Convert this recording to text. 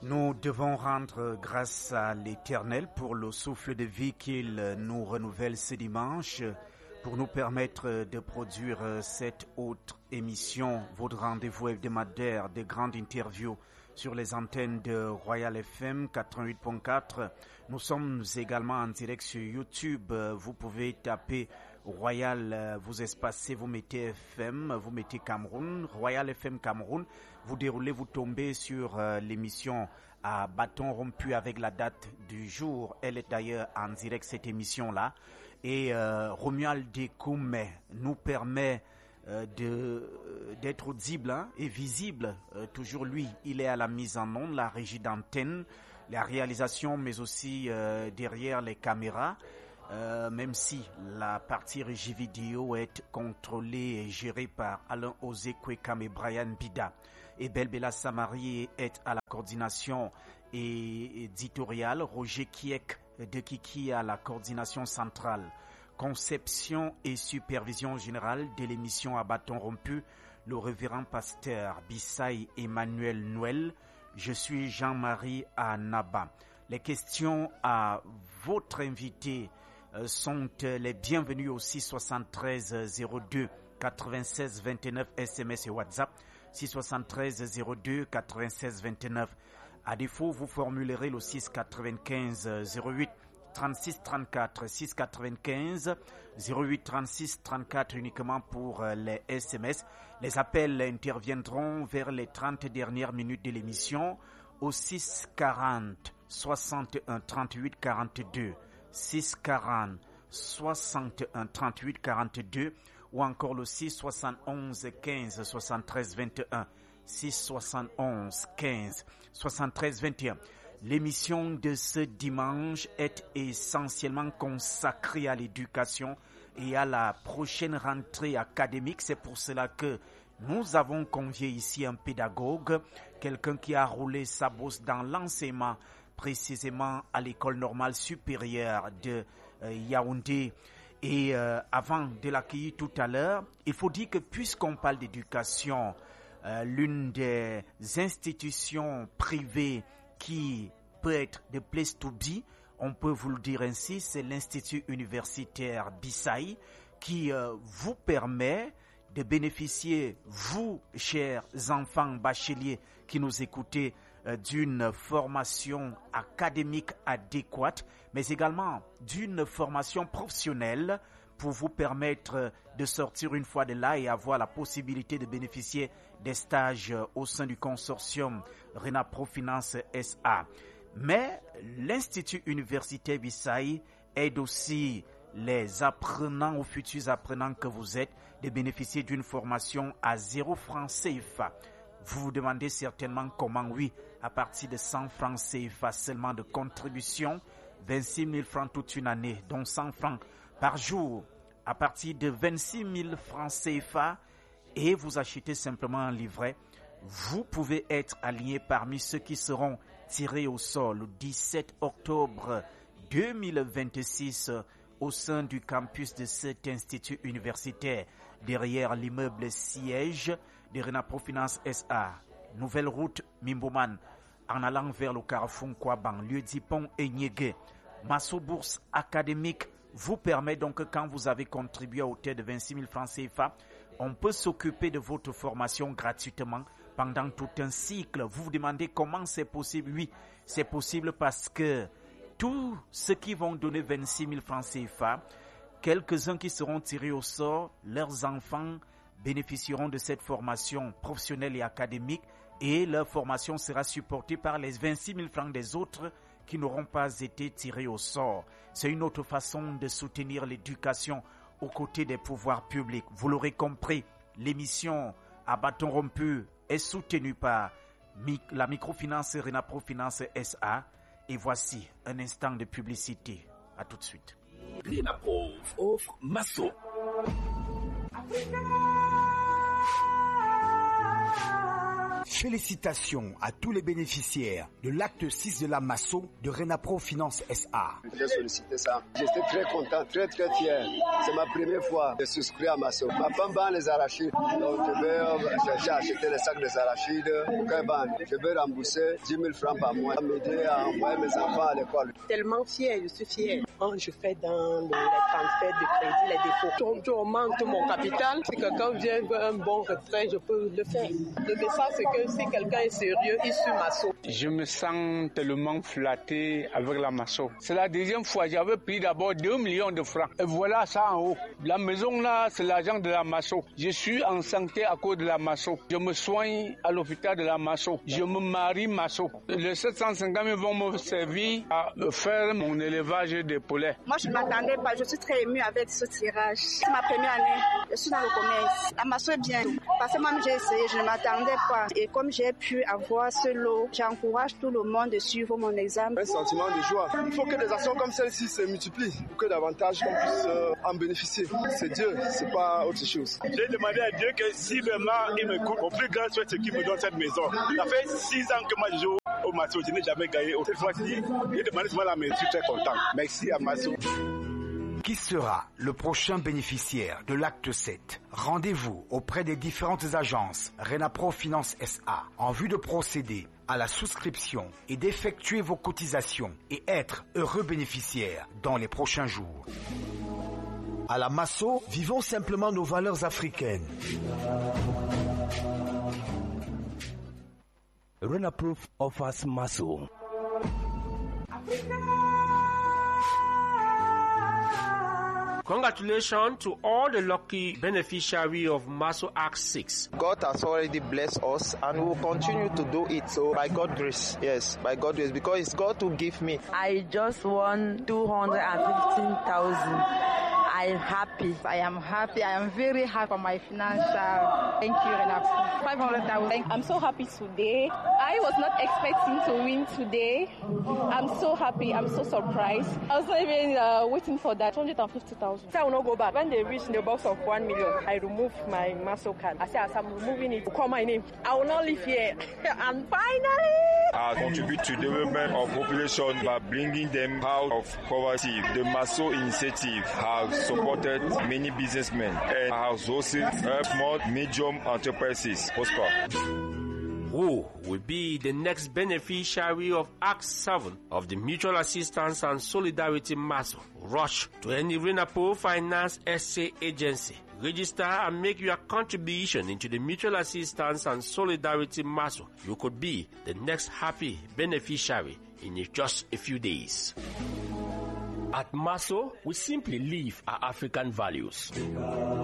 Nous devons rendre grâce à l'Éternel pour le souffle de vie qu'il nous renouvelle ce dimanche, pour nous permettre de produire cette autre émission, votre rendez-vous hebdomadaire de grandes interviews sur les antennes de Royal FM 88.4. Nous sommes également en direct sur YouTube. Vous pouvez taper Royal, vous espacez, vous mettez FM, vous mettez Cameroun, Royal FM Cameroun. Vous déroulez, vous tombez sur l'émission à bâton rompu avec la date du jour. Elle est d'ailleurs en direct, cette émission-là. Et Romuald Dekoum nous permet d'être audible et visible. Toujours lui, il est à la mise en onde, la régie d'antenne, la réalisation, mais aussi derrière les caméras. Même si la partie régie vidéo est contrôlée et gérée par Alain Ozekwekam et Brian Bida. Et Belbela Samari est à la coordination éditoriale, Roger Kiek de Kiki à la coordination centrale. Conception et supervision générale de l'émission à bâton rompu, le révérend pasteur Bissaï Emmanuel Noël. Je suis Jean-Marie Anaba. Les questions à votre invité sont les bienvenus au 673 02 96 29 SMS et WhatsApp 673 02 96 29. À défaut, vous formulerez le 695 08 36 34 695 08 36 34 uniquement pour les SMS. Les appels interviendront vers les 30 dernières minutes de l'émission au 640 61 38 42 640 61 38 42 ou encore le 671 15 73 21 671 15 73 21. L'émission de ce dimanche est essentiellement consacrée à l'éducation et à la prochaine rentrée académique. C'est pour cela que nous avons convié ici un pédagogue, quelqu'un qui a roulé sa bosse dans l'enseignement, précisément à l'école normale supérieure de Yaoundé. Et avant de l'accueillir tout à l'heure, il faut dire que puisqu'on parle d'éducation, l'une des institutions privées qui peut être the place to be, on peut vous le dire ainsi, c'est l'Institut universitaire Bissaï qui vous permet de bénéficier, vous, chers enfants bacheliers qui nous écoutez, d'une formation académique adéquate, mais également d'une formation professionnelle pour vous permettre de sortir une fois de là et avoir la possibilité de bénéficier des stages au sein du consortium RENAPRO Finance SA. Mais l'Institut universitaire Bissaï aide aussi les apprenants ou futurs apprenants que vous êtes de bénéficier d'une formation à 0 francs CFA. Vous vous demandez certainement comment, oui, à partir de 100 francs CFA seulement de contribution, 26 000 francs toute une année, dont 100 francs par jour, à partir de 26 000 francs CFA, et vous achetez simplement un livret, vous pouvez être aligné parmi ceux qui seront tirés au sort le 17 octobre 2026 au sein du campus de cet institut universitaire, derrière l'immeuble siège de RENAPRO Finance SA. Nouvelle route Mimboman, en allant vers le carrefour Kwabang, lieu d'Ipon et Niégué. Masso Bourse académique vous permet donc, quand vous avez contribué à hauteur de 26 000 francs CFA, on peut s'occuper de votre formation gratuitement pendant tout un cycle. Vous vous demandez comment c'est possible? Oui, c'est possible parce que tous ceux qui vont donner 26 000 francs CFA, quelques-uns qui seront tirés au sort, leurs enfants bénéficieront de cette formation professionnelle et académique et leur formation sera supportée par les 26 000 francs des autres qui n'auront pas été tirés au sort. C'est une autre façon de soutenir l'éducation aux côtés des pouvoirs publics. Vous l'aurez compris, l'émission à bâton rompu est soutenue par la microfinance RENAPRO Finance SA. Et voici un instant de publicité. À tout de suite. RENAPRO offre Masso. Félicitations à tous les bénéficiaires de l'acte 6 de la Masso de Renapro Finance SA. J'ai sollicité ça. J'étais très content, très fier. C'est ma première fois de souscrire à Masso. Ma femme vend les arachides. Donc j'ai acheté les sacs des arachides. Je vais rembourser 10 000 francs par mois. M'aider à envoyer mes enfants à l'école. Tellement fier, je suis fier. Quand je fais dans les transferts de crédit, les dépôts, je augmente mon capital. Si quelqu'un vient veut un bon retrait, je peux le faire. Le message, c'est que si quelqu'un est sérieux, il suit Masso. Je me sens tellement flatté avec la Masso. C'est la deuxième fois. J'avais pris d'abord 2 millions de francs. Et voilà ça en haut. La maison là, c'est l'argent de la Masso. Je suis en santé à cause de la Masso. Je me soigne à l'hôpital de la Masso. Je me marie Masso. Les 750 000 vont me servir à faire mon élevage de poulets. Moi, je ne m'attendais pas. Je suis très émue avec ce tirage. C'est ma première année. Je suis dans le commerce. La Masso est bien. Parce que moi, j'ai essayé. Je ne m'attendais pas. Et comme j'ai pu avoir ce lot, j'encourage tout le monde de suivre mon examen. Un sentiment de joie. Il faut que des actions comme celle-ci se multiplient pour que davantage qu'on puisse en bénéficier. C'est Dieu, c'est pas autre chose. J'ai demandé à Dieu que si vraiment il me coupe, au plus grand souhait, c'est qu'il me donne cette maison. Ça fait 6 ans que moi je joue au Masso, je n'ai jamais gagné. Cette fois-ci, j'ai demandé seulement la maison, je suis très content. Merci à Masso. Qui sera le prochain bénéficiaire de l'acte 7? Rendez-vous auprès des différentes agences Renapro Finance SA en vue de procéder à la souscription et d'effectuer vos cotisations et être heureux bénéficiaire dans les prochains jours. À la Masso, vivons simplement nos valeurs africaines. Renaproof offers Masso. Congratulations to all the lucky beneficiaries of Masso Act 6. God has already blessed us and will continue to do it. So by God's grace, yes, by God's grace, because it's God who gave me. I just won 215,000. I'm happy. I am happy. I am very happy for my financial. Thank you, Renapro. 500,000. I'm so happy today. I was not expecting to win today. I'm so happy. I'm so surprised. I was not even waiting for that. 250,000. So I will not go back. When they reach the box of 1 million, I remove my Masso card. I say, as I'm removing it, call my name. I will not live here. And finally, I contribute to the development of population by bringing them out of poverty. The Masso initiative has supported many businessmen and has also helped more medium enterprises prosper. Who will be the next beneficiary of Act 7 of the Mutual Assistance and Solidarity Masso? Rush to any Renapro Finance SA agency. Register and make your contribution into the Mutual Assistance and Solidarity Masso. You could be the next happy beneficiary in just a few days. At Masso, we simply live our African values.